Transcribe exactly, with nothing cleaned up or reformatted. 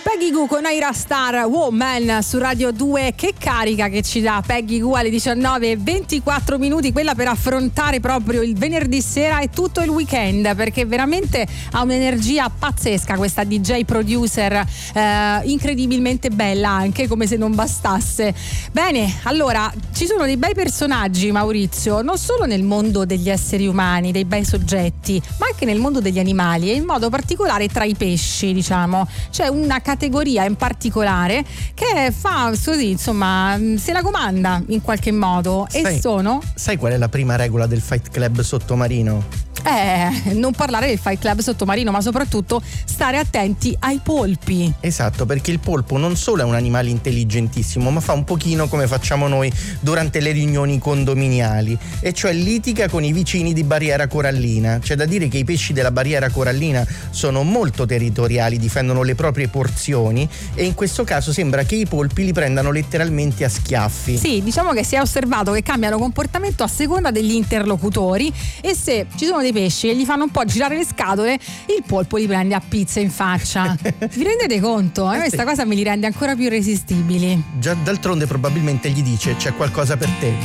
Peggy Gou con Ira Star Woman su Radio due. Che carica che ci dà Peggy Gou alle diciannove e ventiquattro minuti, quella per affrontare proprio il venerdì sera e tutto il weekend, perché veramente ha un'energia pazzesca questa D J producer, eh, incredibilmente bella anche, come se non bastasse. Bene, allora ci sono dei bei personaggi, Maurizio, non solo nel mondo degli esseri umani, dei bei soggetti, ma anche nel mondo degli animali, e in modo particolare tra i pesci, diciamo. C'è una categoria in particolare che fa così, insomma, se la comanda in qualche modo. Sai, e sono sai qual è la prima regola del Fight Club sottomarino? Eh, non parlare del Fight Club sottomarino, ma soprattutto stare attenti ai polpi. Esatto, perché il polpo non solo è un animale intelligentissimo, ma fa un pochino come facciamo noi durante le riunioni condominiali, e cioè litiga con i vicini di barriera corallina. C'è da dire che i pesci della barriera corallina sono molto territoriali, difendono le proprie porzioni, e in questo caso sembra che i polpi li prendano letteralmente a schiaffi. Sì, diciamo che si è osservato che cambiano comportamento a seconda degli interlocutori, e se ci sono dei pesci che gli fanno un po' girare le scatole, il polpo li prende a pizza in faccia. Vi rendete conto? Eh, questa cosa me li rende ancora più irresistibili. Già d'altronde probabilmente gli dice: c'è qualcosa per te.